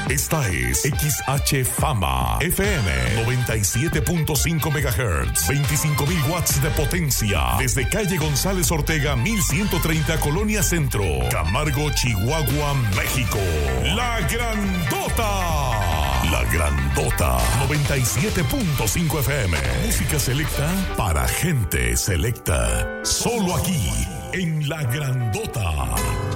Esta es XH Fama FM 97.5 MHz, 25,000 watts de potencia. Desde calle González Ortega, 1130, Colonia Centro, Camargo, Chihuahua, México. La Grandota. La Grandota 97.5 FM. Música selecta para gente selecta. Solo aquí en La Grandota.